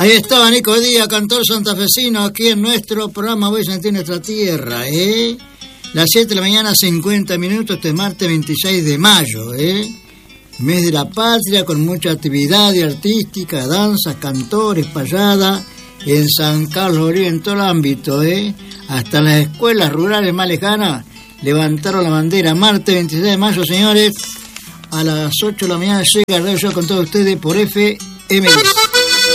Ahí estaba Nico Díaz, cantor santafesino, aquí en nuestro programa Voy a sentir nuestra tierra, Las 7 de la mañana, 50 minutos, este martes 26 de mayo, Mes de la patria, con mucha actividad artística, danza, cantores, payada, en San Carlos Bolívar, en todo el ámbito, Hasta las escuelas rurales más lejanas levantaron la bandera. Martes 26 de mayo, señores, a las 8 de la mañana llega Radio Show con todos ustedes por FM.